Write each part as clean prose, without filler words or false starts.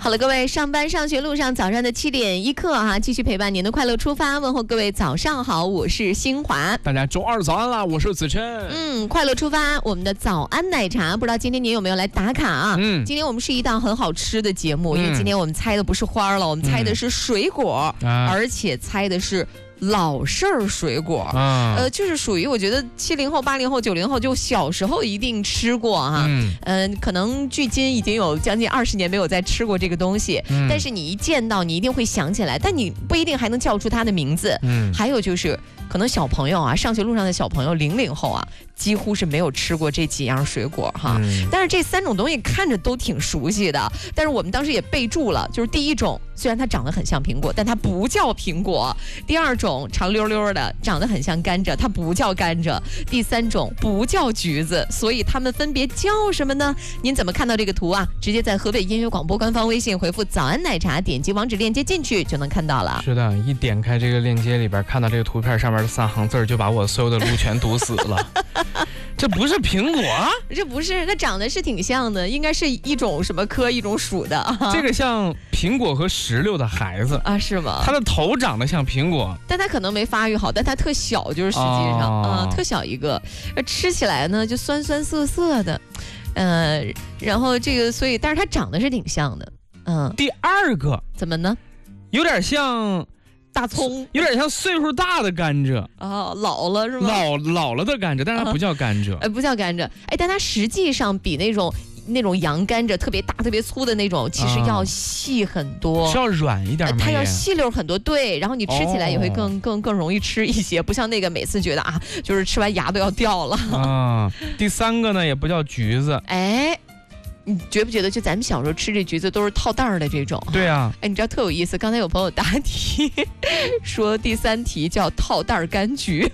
好了，各位上班上学路上早上的7点1刻哈，继续陪伴您的快乐出发，问候各位早上好，我是新华。 大家周二早安啦，我是子琛。 快乐出发，我们的早安奶茶，不知道今天您有没有来打卡啊？今天我们是一档很好吃的节目，因为今天我们猜的不是花了，我们猜的是水果，而且猜的是老式水果，就是属于我觉得70后、80后、90后就小时候一定吃过哈，可能距今已经有将近20年没有再吃过这个东西，但是你一见到你一定会想起来，但你不一定还能叫出它的名字。还有就是可能小朋友啊，上学路上的小朋友00后啊，几乎是没有吃过这几样水果哈，但是这3种东西看着都挺熟悉的，但是我们当时也备注了，就是第一种虽然它长得很像苹果，但它不叫苹果；第二种长溜溜的，长得很像甘蔗，它不叫甘蔗；第3种不叫橘子，所以它们分别叫什么呢？您怎么看到这个图啊？直接在河北音乐广播官方微信回复早安奶茶，点击网址链接进去就能看到了。 是的，一点开这个链接里边，看到这个图片上面的3行字，就把我所有的路全堵死了。这不是苹果， 这不是，它长得是挺像的，应该是一种什么科一种属的。 这个像苹果和石榴的孩子啊， 是吗？ 它的头长得像苹果， 但它可能没发育好，但它特小，就是实际上特小一个，吃起来呢就酸酸涩涩的，然后这个所以，但是它长得是挺像的。 第二个怎么呢？ 有点像大葱， 有点像岁数大的甘蔗老了是吗？ 老了的甘蔗，但是它不叫甘蔗， 不叫甘蔗，但它实际上比那种洋甘蔗特别大、特别粗的那种，其实要细很多， 是要软一点吗？ 它要细溜很多，对，然后你吃起来也会更容易吃一些，不像那个每次觉得就是吃完牙都要掉了。 第3个呢，也不叫橘子， 你觉不觉得就咱们小时候吃这橘子都是套袋的这种？ 对啊， 你知道特有意思，刚才有朋友答题说第3题叫套袋柑橘，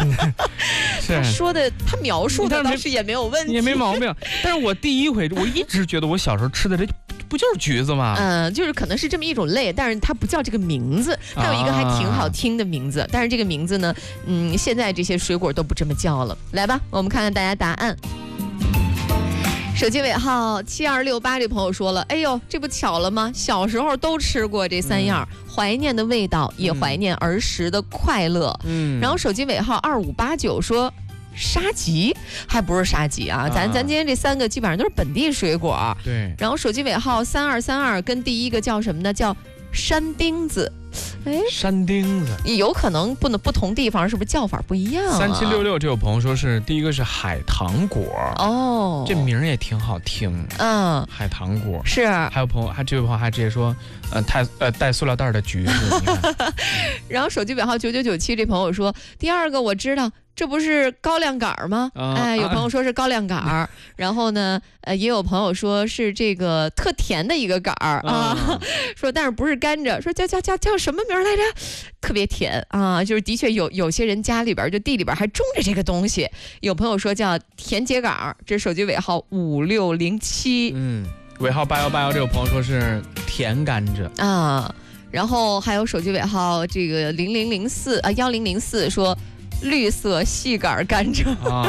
他描述的倒是也没有问题， 也没毛病。但是我第一回，我一直觉得我小时候吃的这不就是橘子吗？ 就是可能是这么一种类，但是它不叫这个名字，它有一个还挺好听的名字，但是这个名字呢，现在这些水果都不这么叫了。来吧，我们看看大家答案。手机尾号7268这朋友说了，哎呦，这不巧了吗？小时候都吃过这3样，怀念的味道，也怀念儿时的快乐。然后手机尾号2589说，沙棘还不是沙棘啊，咱今天这3个基本上都是本地水果。 对。然后手机尾号3232跟第一个叫什么呢？叫山丁子。 山丁子有可能不同地方是不是叫法不一样 ？3766这有朋友说是第一个是海棠果，这名也挺好听。海棠果是。 还有朋友，这位朋友还直接说，带塑料袋的橘子。 然后手机尾号9997这朋友说，第二个我知道。这不是高粱杆吗？有朋友说是高粱杆，然后呢，也有朋友说是这个特甜的一个杆说但是不是甘蔗，说叫什么名来着？特别甜就是的确有些人家里边就地里边还种着这个东西。有朋友说叫甜秸秆，这是手机尾号5607。 尾号8181这有朋友说是甜甘蔗然后还有手机尾号这个1004说。绿色细杆甘蔗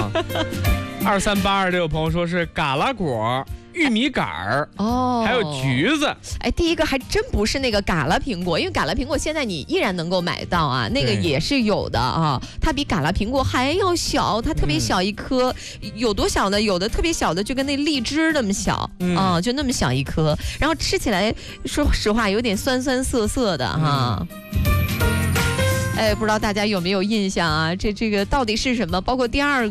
2382这有朋友说是嘎啦果、玉米杆还有橘子。 第一个还真不是那个嘎啦苹果，因为嘎啦苹果现在你依然能够买到那个也是有的它比嘎啦苹果还要小，它特别小一颗，有多小呢？有的特别小的就跟那荔枝那么小就那么小一颗，然后吃起来说实话有点酸酸涩涩的不知道大家有没有印象这个到底是什么？包括第二个。